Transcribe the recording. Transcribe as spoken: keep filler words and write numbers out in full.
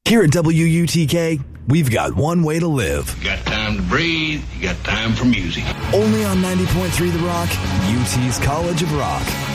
Here at W U T K, we've got one way to live. You got time to breathe. You got time for music. Only on ninety point three The Rock, U T's College of Rock.